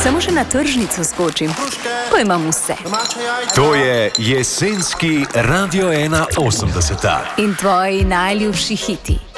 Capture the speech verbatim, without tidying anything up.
Samo še na tržnico skočim, pa imam vse. To je jesenski Radio ena osemdeset. In tvoji najljubši hiti.